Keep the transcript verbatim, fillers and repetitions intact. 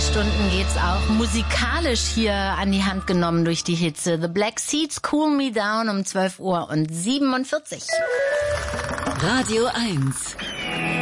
Stunden geht's auch musikalisch hier an die Hand genommen durch die Hitze. The Black Seeds, Cool Me Down um zwölf Uhr und siebenundvierzig. Radio eins.